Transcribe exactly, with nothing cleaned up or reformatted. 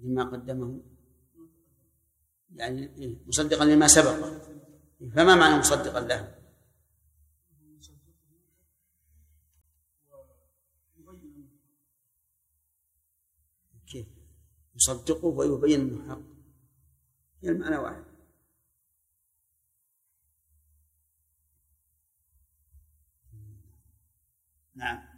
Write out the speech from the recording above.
لما قدمه، يعني مصدقا لما سبق. فما معنى مصدقا له؟ كيف يصدقه ويبين انه حق؟ هي المعنى واحد. نعم.